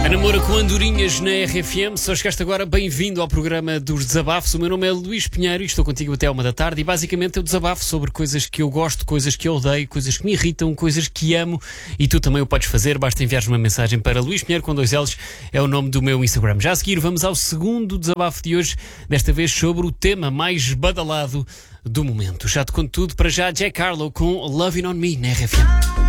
Namora com andorinhas na RFM. Só chegaste agora, bem-vindo ao programa dos desabafos. O meu nome é Luís Pinheiro e estou contigo até 1 da tarde. E basicamente eu desabafo sobre coisas que eu gosto, coisas que eu odeio, coisas que me irritam, coisas que amo. E tu também o podes fazer, basta enviares uma mensagem para Luís Pinheiro com 2 L's, é o nome do meu Instagram. Já a seguir vamos ao segundo desabafo de hoje, desta vez sobre o tema mais badalado do momento. Já te conto tudo, para já Jack Harlow com Lovin' On Me na RFM.